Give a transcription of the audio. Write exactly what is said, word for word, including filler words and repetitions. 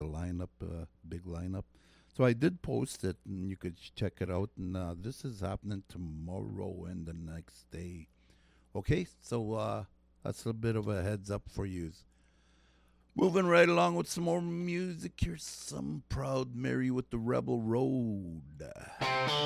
lineup, uh, big lineup. So I did post it, and you could check it out. And uh, this is happening tomorrow and the next day. Okay, so uh, that's a bit of a heads up for you. Moving right along with some more music. Here's some Proud Mary with the Rebel Road.